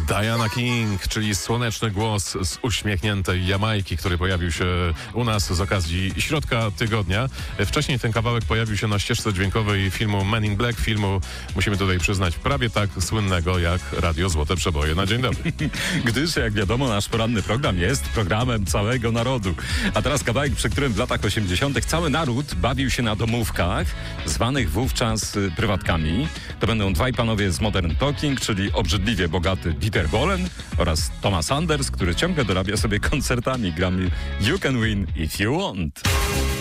Diana King, czyli słoneczny głos z uśmiechniętej Jamajki, który pojawił się u nas z okazji środka tygodnia. Wcześniej ten kawałek pojawił się na ścieżce dźwiękowej filmu Men in Black, filmu, musimy tutaj przyznać, prawie tak słynnego jak Radio Złote Przeboje na dzień dobry. Gdyż, jak wiadomo, nasz poranny program jest programem całego narodu. A teraz kawałek, przy którym w latach 80. cały naród bawił się na domówkach, zwanych wówczas prywatkami. To będą dwaj panowie z Modern Talking, czyli obrzydliwie bogaty Dieter Bohlen oraz Thomas Anders, który ciągle dorabia sobie koncertami. Gramy You Can Win If You Want.